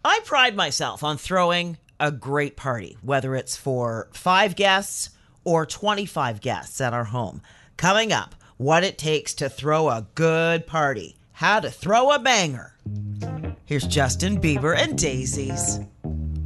I pride myself on throwing a great party, whether it's for 5 guests or 25 guests at our home. Coming up, what it takes to throw a good party. How to throw a banger. Here's Justin Bieber and Daisies.